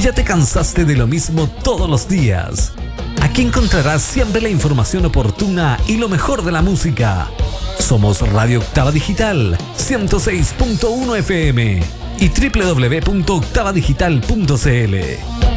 ¿Ya te cansaste de lo mismo todos los días? Aquí encontrarás siempre la información oportuna y lo mejor de la música. Somos Radio Octava Digital 106.1 FM y www.octavadigital.cl.